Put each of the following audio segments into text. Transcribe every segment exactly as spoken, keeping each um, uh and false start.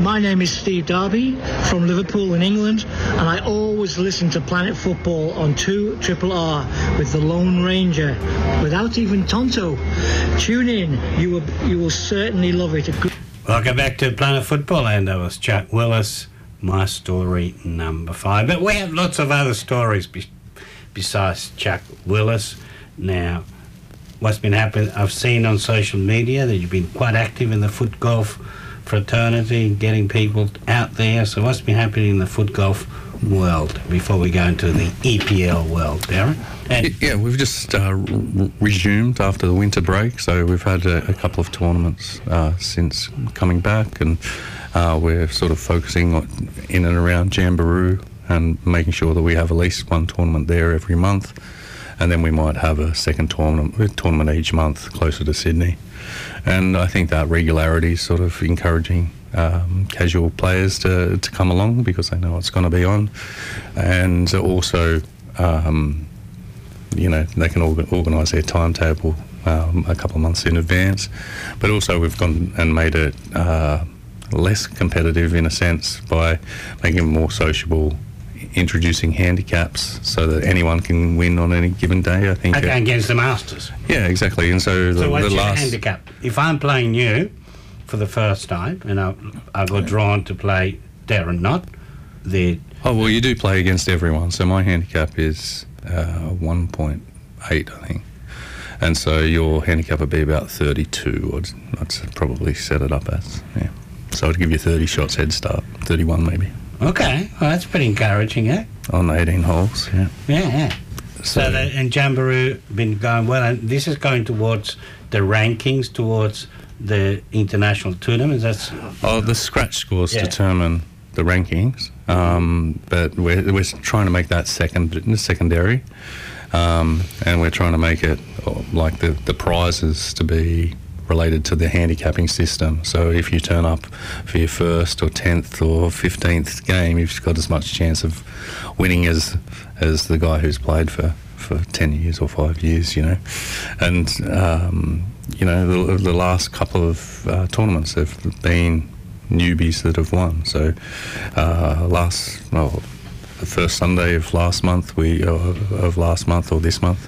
my name is Steve Darby from Liverpool in England, and I always listen to Planet Football on two Triple R with the Lone Ranger, without even Tonto. Tune in, you will, you will certainly love it. Welcome back to Planet Football, and that was Chuck Willis, my story number five. But we have lots of other stories be- besides Chuck Willis. Now, what's been happening, I've seen on social media that you've been quite active in the foot golf fraternity, getting people out there. So what's been happening in the foot golf world before we go into the E P L world, Darren? And yeah, we've just uh, re- resumed after the winter break, so we've had a, a couple of tournaments uh, since coming back, and uh, we're sort of focusing on, in and around Jamboree and making sure that we have at least one tournament there every month, and then we might have a second tournament, tournament each month closer to Sydney. And I think that regularity is sort of encouraging um, casual players to, to come along because they know it's going to be on. And also, um, you know, they can org- organise their timetable um, a couple of months in advance. But also we've gone and made it uh, less competitive in a sense by making it more sociable, introducing handicaps so that anyone can win on any given day, I think. Okay, uh, against the Masters. Yeah, exactly. And so, So the, what's the your last handicap? If I'm playing you for the first time and I, I got drawn to play Darren Knott, the... Oh, well, you do play against everyone. So my handicap is uh, one point eight, I think. And so your handicap would be about thirty-two, I'd, I'd probably set it up as, yeah. So I'd give you thirty shots head start, thirty-one maybe. Okay, well, that's pretty encouraging, eh? On eighteen holes, yeah. Yeah, yeah. So, So, the, and Jamboree been going well, and this is going towards the rankings, towards the international tournaments. That's oh, the scratch scores Yeah. determine the rankings, um, but we're, we're trying to make that second secondary, um, and we're trying to make it oh, like the, the prizes to be related to the handicapping system. So if you turn up for your first or tenth or fifteenth game, you've got as much chance of winning as as the guy who's played for, for ten years or five years, you know. And, um, you know, the, the last couple of uh, tournaments have been newbies that have won. So uh, last, well, the first Sunday of last month, we uh, of last month or this month,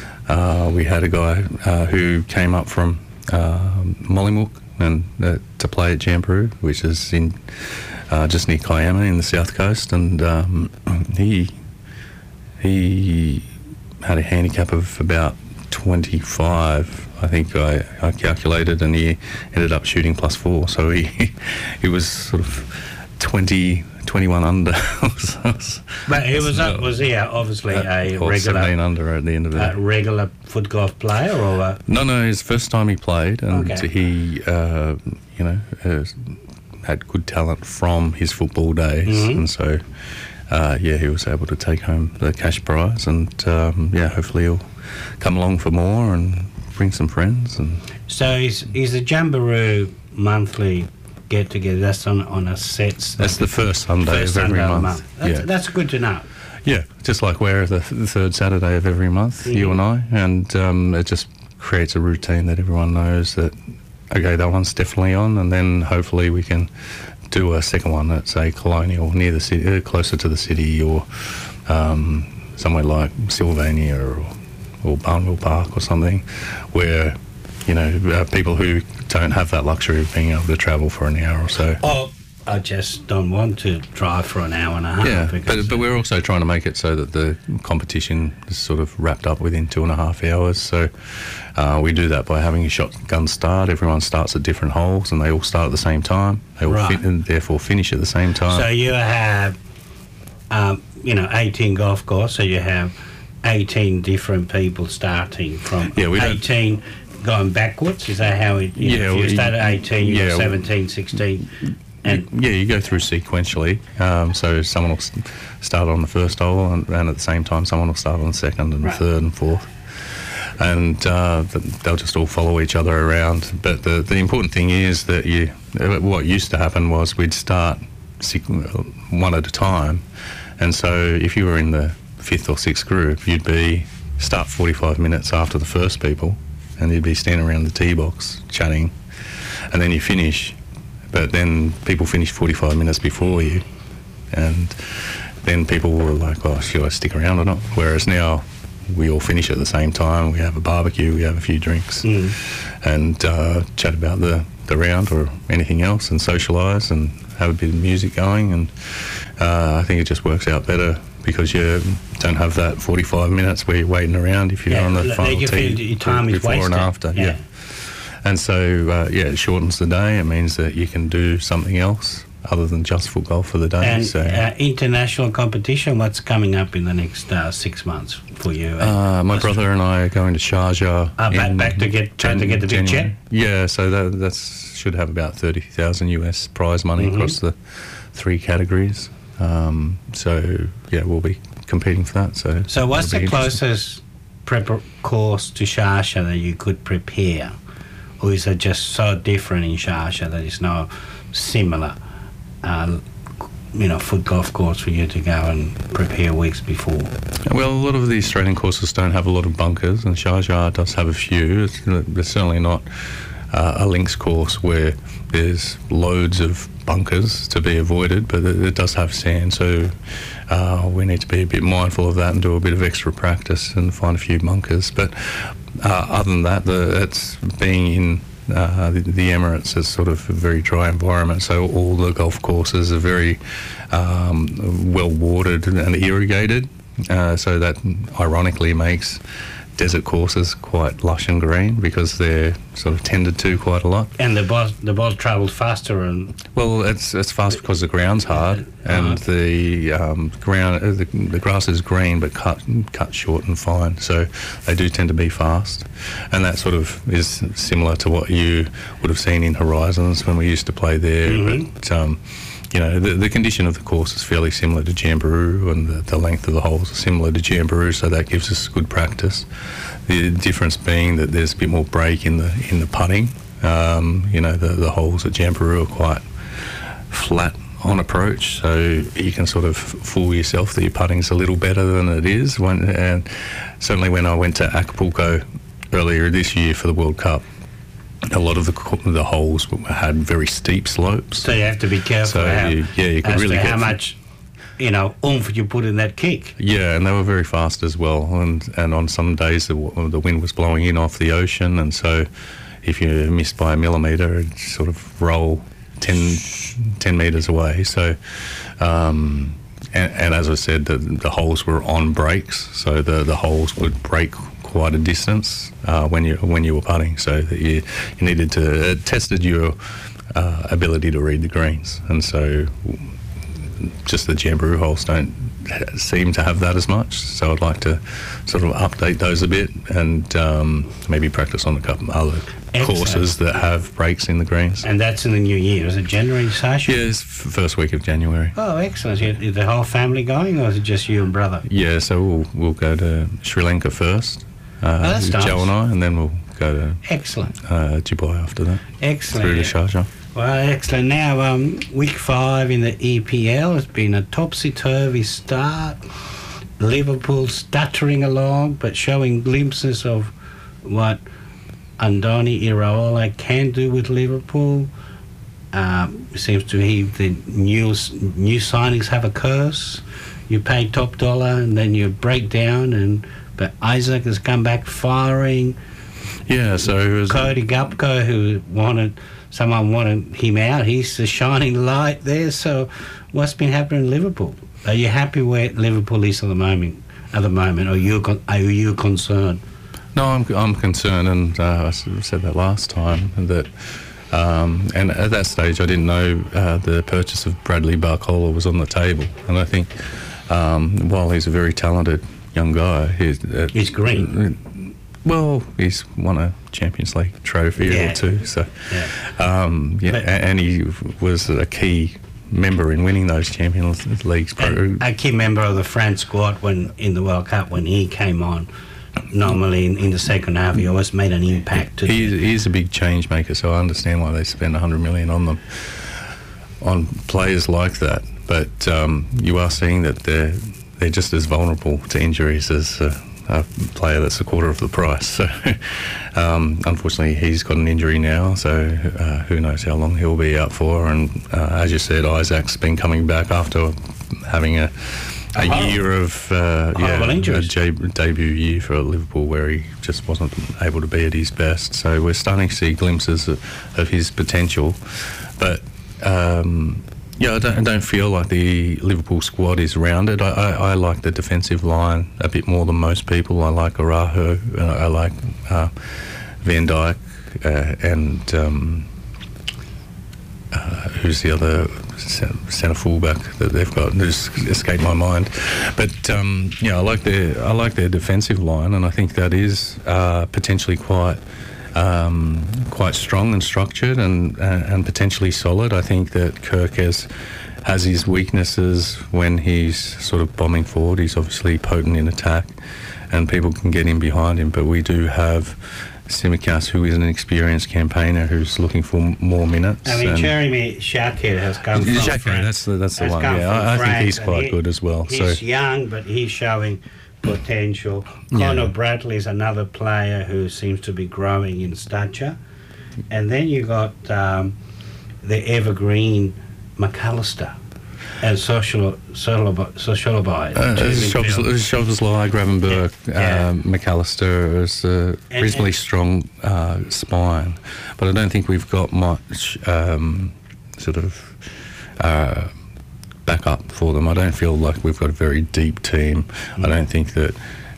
uh, we had a guy uh, who came up from Um, Mollymook and uh, to play at Jamboree, which is in uh, just near Kiama in the south coast, and um, he he had a handicap of about twenty-five, I think I, I calculated, and he ended up shooting plus four, so he he was sort of twenty, twenty-one under. but he was uh, was he uh, obviously uh, a or regular seventeen under at the end of it. uh, regular foot golf player, or a, No, no, his first time he played, and Okay. he, uh, you know, uh, had good talent from his football days, Mhm. and so, uh, yeah, he was able to take home the cash prize, and um, yeah, hopefully he'll come along for more and bring some friends. And so is is the Jamboree monthly get together? That's on on a set. that's the first Sunday first of every Sunday of the month. month. That's, Yeah, that's good to know. yeah, just like we're the, the third Saturday of every month, Mhm. you and I, and um, it just creates a routine that everyone knows that, okay, that one's definitely on, and then hopefully we can do a second one at, say, Colonial, near the city, uh, closer to the city, or um, somewhere like Sylvania or, or Barnwell Park or something, where, you know, uh, people who don't have that luxury of being able to travel for an hour or so. Oh, I just don't want to drive for an hour and a half. Yeah, because but, but we're also trying to make it so that the competition is sort of wrapped up within two and a half hours. So uh, we do that by having a shotgun start. Everyone starts at different holes, and they all start at the same time. They all Right. fit and therefore finish at the same time. So you have, um, you know, eighteen golf courses. So you have eighteen different people starting from Yeah, we don't- eighteen going backwards. Is that how it? You know, Yeah, if you we- start at eighteen, you yeah, got we- seventeen, sixteen, and yeah, you go through sequentially. Um, so someone will s- start on the first hole, and, and at the same time, someone will start on the second and Right. third and fourth. And uh, th- they'll just all follow each other around. But the, the important thing is that you, uh, what used to happen was we'd start sequ- one at a time. And so if you were in the fifth or sixth group, you'd be start forty-five minutes after the first people, and you'd be standing around the tee box chatting, and then you finish but then people finish forty-five minutes before you, and then people were like, oh, should I stick around or not? Whereas now we all finish at the same time, we have a barbecue, we have a few drinks, mm. and uh, chat about the, the round or anything else, and socialise and have a bit of music going, and uh, I think it just works out better because you don't have that forty-five minutes where you're waiting around if you're yeah, on the final you tee your time before is and after. Yeah. yeah. And so, uh, yeah, it shortens the day. It means that you can do something else other than just foot golf for the day. And so, uh, international competition, what's coming up in the next uh, six months for you? Uh, my brother and I are going to Sharjah. Uh, back, back to get trying to get the big check? Yeah, so that that's, should have about thirty thousand U S prize money mm-hmm. across the three categories. Um, so, yeah, we'll be competing for that. So, so what's the closest prep course to Sharjah that you could prepare? Or is it just so different in Sharjah that it's no similar, uh, you know, foot golf course for you to go and prepare weeks before? Well, a lot of the Australian courses don't have a lot of bunkers, and Sharjah does have a few. It's, it's certainly not uh, a links course where there's loads of bunkers to be avoided, but it, it does have sand, so uh, we need to be a bit mindful of that and do a bit of extra practice and find a few bunkers. But uh, other than that, the, it's being in uh, the, the Emirates is sort of a very dry environment, so all the golf courses are very um, well watered and irrigated, uh, so that ironically makes desert courses quite lush and green because they're sort of tended to quite a lot. And the ball the ball travels faster and well, it's it's fast because the ground's hard and uh-huh. the um, ground uh, the, the grass is green but cut cut short and fine, so they do tend to be fast, and that sort of is similar to what you would have seen in Horizons when we used to play there. Mm-hmm. But um, you know, the, the condition of the course is fairly similar to Jamboree, and the, the length of the holes are similar to Jamboree, so that gives us good practice. The difference being that there's a bit more break in the in the putting. Um, you know, the, the holes at Jamboree are quite flat on approach, so you can sort of fool yourself that your putting's a little better than it is. When, and certainly when I went to Acapulco earlier this year for the World Cup, a lot of the the holes had very steep slopes. So you have to be careful. So how, you, yeah, you could as really to get how much, you know, oomph you put in that kick. Yeah, and they were very fast as well. And and on some days the the wind was blowing in off the ocean, and so if you missed by a millimetre, it'd sort of roll ten, ten metres away. So. Um, and, and as I said, the, the holes were on breaks, so the, the holes would break quite a distance uh, when you when you were putting, so that you, you needed to it tested your uh, ability to read the greens, and so just the Jamboree holes don't seem to have that as much. So I'd like to sort of update those a bit and um, maybe practice on a couple of other Excellent. courses that have breaks in the greens. And that's in the new year. Is it January, Sasha? Yeah, it's f- first week of January. Oh, excellent. Is the whole family going, or is it just you and brother? Yeah, so we'll we'll go to Sri Lanka first. Uh, oh, that's nice. Joe and I, and then we'll go to excellent uh, Dubai after that. Excellent. Through to Sharjah. Well, excellent. Now, um, week five in the E P L has been a topsy-turvy start. Liverpool stuttering along, but showing glimpses of what Andoni Iraola can do with Liverpool. Um, it seems to me the new, new signings have a curse. You pay top dollar and then you break down, and but Isaac has come back firing. Yeah, so it was Cody Gupko, who wanted someone wanted him out. He's the shining light there. So, what's been happening in Liverpool? Are you happy where Liverpool is at the moment? At the moment, or you are you concerned? No, I'm I'm concerned, and uh, I said that last time that. Um, and at that stage, I didn't know uh, the purchase of Bradley Barcola was on the table, and I think um, while he's a very talented young guy, he's, uh, he's green. Well, he's won a Champions League trophy yeah. or two, so yeah, um, yeah but, and he was a key member in winning those Champions Leagues. Pro- a key member of the France squad when in the World Cup when he came on. Normally in, in the second half, he always made an impact. To he's, he's a big change maker, so I understand why they spend one hundred million on them, on players like that. But um, you are seeing that they're they're just as vulnerable to injuries as uh, a player that's a quarter of the price. So, um, unfortunately, he's got an injury now, so uh, who knows how long he'll be out for. And uh, as you said, Isaac's been coming back after having a, a horrible, year of uh, yeah, injuries. a j- debut year for Liverpool where he just wasn't able to be at his best. So we're starting to see glimpses of, of his potential, but. Um, Yeah, I don't, I don't feel like the Liverpool squad is rounded. I, I, I like the defensive line a bit more than most people. I like Araujo, uh, I like uh, Van Dijk, uh, and um, uh, who's the other centre fullback that they've got? Just escaped my mind. But um, yeah, I like their I like their defensive line, and I think that is uh, potentially quite. Um, quite strong and structured and uh, and potentially solid. I think that Kirk has has his weaknesses when he's sort of bombing forward. He's obviously potent in attack, and people can get in behind him. But we do have Tsimikas, who is an experienced campaigner who's looking for m- more minutes. I mean, Jeremy Shaqiri has come from Shaqiri, France. that's the, that's the has one. come Yeah, from I, I think France, he's quite he- good as well. He's so young, but he's showing potential. Yeah. Conor Bradley is another player who seems to be growing in stature. And then you got um, the evergreen McAllister and social Socialabite. Uh, Szoboszlai, Gravenberch, Yeah. um, McAllister is a And- reasonably and- strong uh, spine, but I don't think we've got much um, sort of uh, backup for them. I don't feel like we've got a very deep team. Mm. I don't think that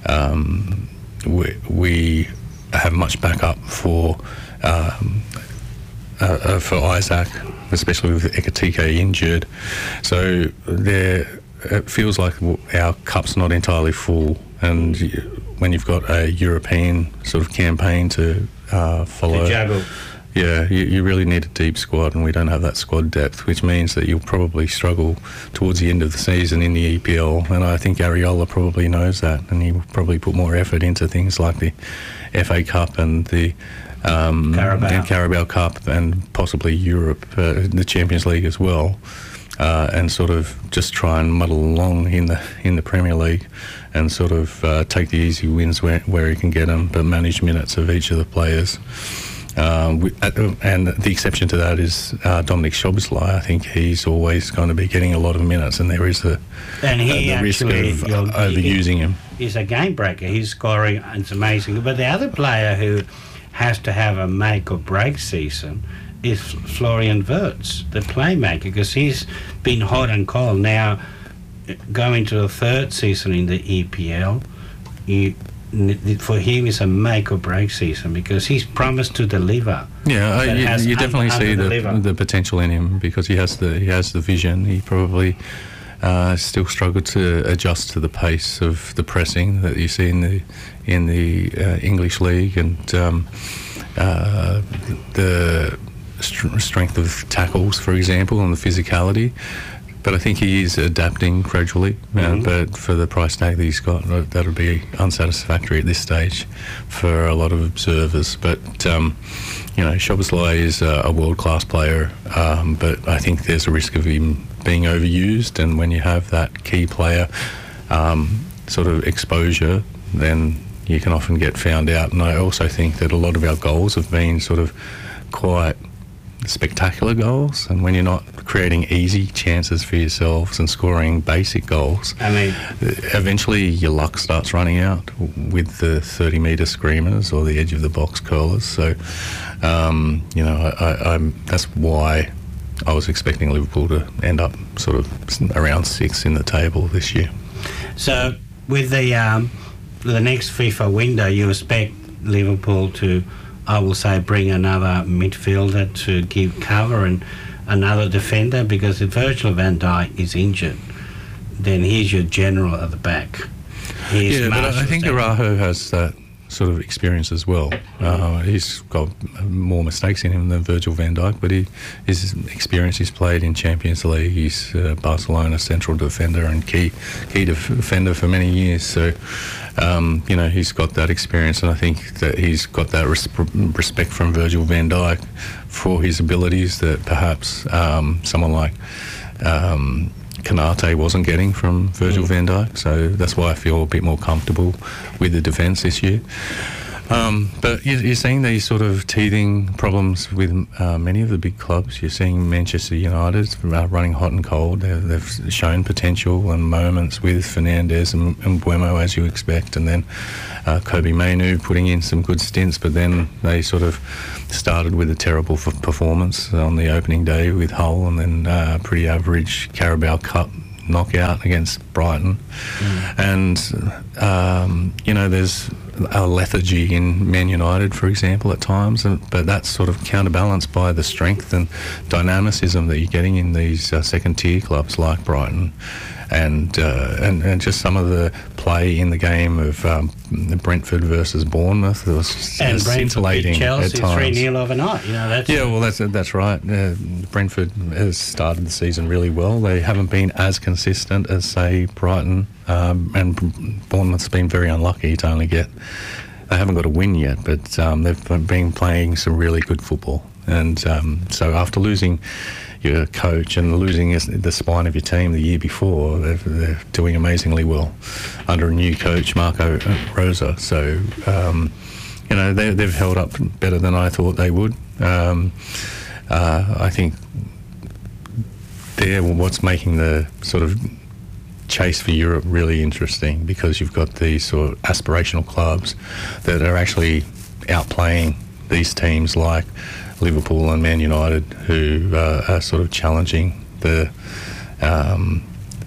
um, we, we have much backup for um, uh, uh, for Isaac, especially with Ekitike injured. So there, it feels like our cup's not entirely full, and when you've got a European sort of campaign to uh, follow, To juggle. yeah, you, you really need a deep squad, and we don't have that squad depth, which means that you'll probably struggle towards the end of the season in the E P L. And I think Ariola probably knows that, and he will probably put more effort into things like the F A Cup and the um, Carabao. and Carabao Cup, and possibly Europe, uh, the Champions League as well, uh, and sort of just try and muddle along in the in the Premier League, and sort of uh, take the easy wins where where he can get them, but manage minutes of each of the players. Um, we, uh, and the exception to that is uh, Dominic Szoboszlai. I think he's always going to be getting a lot of minutes, and there is a, And he uh, the risk actually, of you'll- uh, overusing him. He's a game breaker. He's scoring. It's amazing. But the other player who has to have a make or break season is Florian Wirtz, the playmaker, because he's been hot and cold. Now, going to the third season in the E P L, you, for him is a make or break season because he's promised to deliver. Yeah, uh, but you, has you definitely under- see the, under-deliver. the potential in him because he has the he has the vision. He probably uh, still struggled to adjust to the pace of the pressing that you see in the in the uh, English league, and um, uh, the st- strength of tackles, for example, and the physicality. But I think he is adapting gradually. Mm-hmm. Uh, but for the price tag that he's got, that would be unsatisfactory at this stage for a lot of observers. But um, you know, Szoboszlai is a, a world-class player, um, but I think there's a risk of him being overused. And when you have that key player um, sort of exposure, then you can often get found out. And I also think that a lot of our goals have been sort of quite spectacular goals, and when you're not creating easy chances for yourselves and scoring basic goals, I mean, eventually your luck starts running out with the thirty metre screamers or the edge of the box curlers. So, um, you know, I, I, I'm, that's why I was expecting Liverpool to end up sort of around six in the table this year. so with the um, the next FIFA window, you expect Liverpool to, I will say, bring another midfielder to give cover and another defender, because if Virgil van Dijk is injured, then he's your general at the back. He's Yeah, but I- I Marshall's think there. Araujo has that sort of experience as well. Uh, he's got more mistakes in him than Virgil van Dijk, but he, his experience, he's played in Champions League, he's uh, Barcelona central defender and key key defender for many years. So, um, you know, he's got that experience, and I think that he's got that res- respect from Virgil van Dijk for his abilities that perhaps um, someone like um, Canate wasn't getting from Virgil mm. van Dijk. So that's why I feel a bit more comfortable with the defence this year. Um, but you're, you're seeing these sort of teething problems with uh, many of the big clubs. You're seeing Manchester United uh, running hot and cold. They've, they've shown potential and moments with Fernandes and, and Buemo, as you expect, and then uh, Kobe Mainu putting in some good stints, but then they sort of started with a terrible f- performance on the opening day with Hull, and then uh, pretty average Carabao Cup knockout against Brighton. Mm. And, um, you know, there's a lethargy in Man United, for example, at times, and, but that's sort of counterbalanced by the strength and dynamicism that you're getting in these uh, second-tier clubs like Brighton, and, uh, and and just some of the play in the game of um, Brentford versus Bournemouth. It was and scintillating beat Chelsea at times. three nil overnight. You know, that's yeah, well, that's that's right. Uh, Brentford has started the season really well. They haven't been as consistent as, say, Brighton, um, and Bournemouth's been very unlucky to only get. They haven't got a win yet, but um, they've been playing some really good football. And um, so after losing your coach and losing the spine of your team the year before, they're, they're doing amazingly well under a new coach, Marco Rosa. So, um, you know, they, they've held up better than I thought they would. Um, uh, I think they're what's making the sort of chase for Europe really interesting, because you've got these sort of aspirational clubs that are actually outplaying these teams like Liverpool and Man United, who uh, are sort of challenging the um,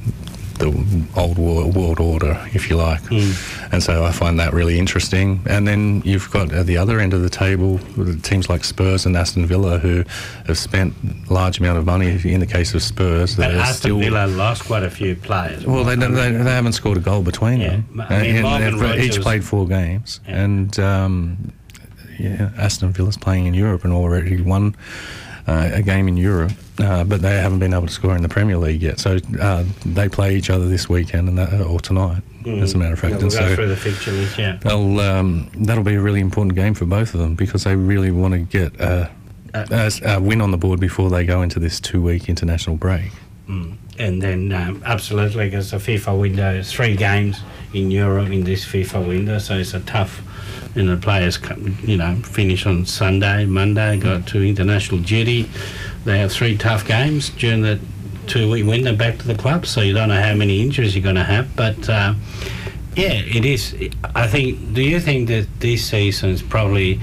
the old world, world order, if you like. Mm. And so I find that really interesting. And then you've got at the other end of the table teams like Spurs and Aston Villa, who have spent a large amount of money. In the case of Spurs, but Aston still, Villa lost quite a few players. Well, they, they, they haven't scored a goal between yeah. them. I mean, and they've each played four games, yeah. and um, yeah, Aston Villa's playing in Europe and already won uh, a game in Europe, uh, but they haven't been able to score in the Premier League yet. So uh, they play each other this weekend and that, or tonight, mm. as a matter of fact. Yeah, we'll and go so through the fixture list, yeah. They'll, um, that'll be a really important game for both of them, because they really want to get a, a, a win on the board before they go into this two-week international break. Mm. And then, um, absolutely, because the FIFA window is three games in Europe in this FIFA window, so it's a tough. And the players, you know, finish on Sunday, Monday, go to international duty. They have three tough games during the two-week window back to the club, so you don't know how many injuries you're going to have. But, uh, yeah, it is. I think, do you think that this season is probably,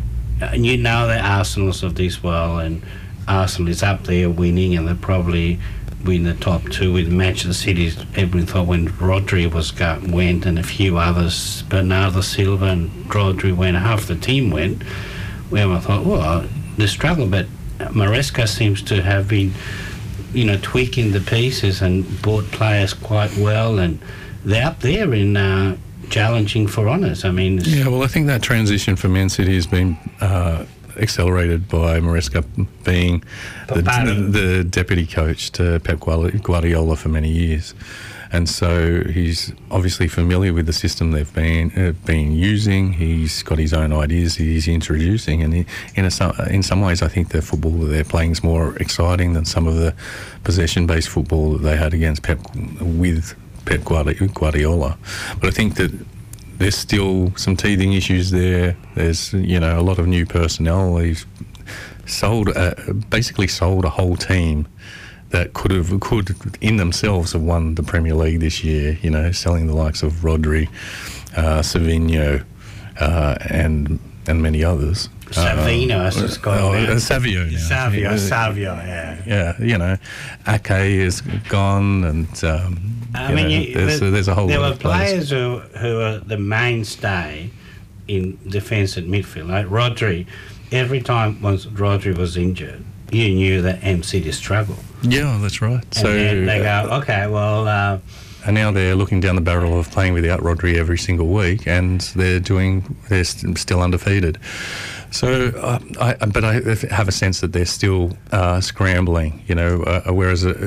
and you know the Arsenals of this world, and Arsenal is up there winning, and they're probably win the top two with Manchester City. Everyone thought when Rodri was go, went and a few others, Bernardo Silva and Rodri went, half the team went. We I thought, well, they struggle, but Maresca seems to have been, you know, tweaking the pieces and bought players quite well, and they're up there in uh, challenging for honours. I mean, yeah, well, I think that transition for Man City has been Uh, accelerated by Maresca being the, the deputy coach to Pep Guardiola for many years, and so he's obviously familiar with the system they've been uh, been using. He's got his own ideas he's introducing, and he, in a, in some ways, I think the football that they're playing is more exciting than some of the possession-based football that they had against Pep with Pep Guardiola. But I think that there's still some teething issues there. There's, you know, a lot of new personnel. He's sold, a, basically sold a whole team that could have, could in themselves have won the Premier League this year. You know, selling the likes of Rodri, uh, Savinho, uh, and and many others. Savino, uh, as it's called. Oh, uh, Savio now. Savio, Savio, yeah. Yeah, you know, Ake is gone, and um, I mean, know, you, there's, the, there's a whole there lot were of players who who are the mainstay in defence at midfield. Like Rodri, every time once Rodri was injured, you knew that M City struggled. Yeah, that's right. And so then they go, okay, well. Uh, And now they're looking down the barrel of playing without Rodri every single week, and they're doing. They're st- still undefeated. So, uh, I, but I have a sense that they're still uh, scrambling. You know, uh, whereas uh,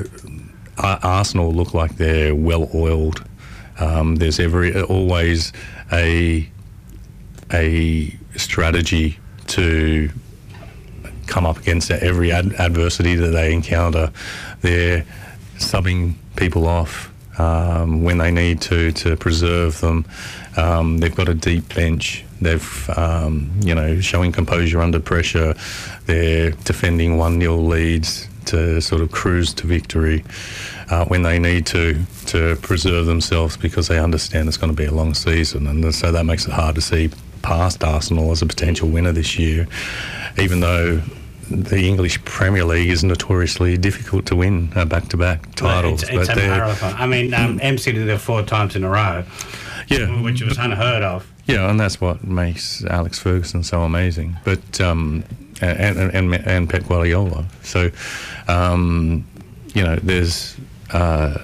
Arsenal look like they're well oiled. Um, there's every always a a strategy to come up against every ad- adversity that they encounter. They're subbing people off um, when they need to to preserve them. Um, they've got a deep bench. They've, um, you know, showing composure under pressure. They're defending one nil leads to sort of cruise to victory uh, when they need to to preserve themselves, because they understand it's going to be a long season, and so that makes it hard to see past Arsenal as a potential winner this year, even though the English Premier League is notoriously difficult to win uh, back-to-back titles. Well, it's, it's but a marathon. I mean, um, M C did it four times in a row, yeah, which was unheard of. Yeah, and that's what makes Alex Ferguson so amazing. But um, and, and and and Pep Guardiola. So, um, you know, there's uh,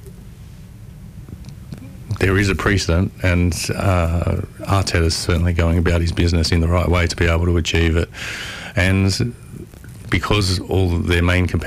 there is a precedent, and uh, Arteta's certainly going about his business in the right way to be able to achieve it, and because all their main competitors